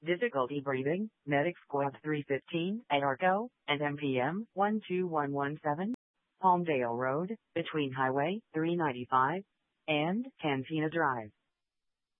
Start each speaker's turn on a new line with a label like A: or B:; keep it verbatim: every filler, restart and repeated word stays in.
A: difficulty breathing, Medic Squad three fifteen at Arco, and M P M one two one one seven, Palmdale Road, between Highway three ninety-five and Cantina Drive.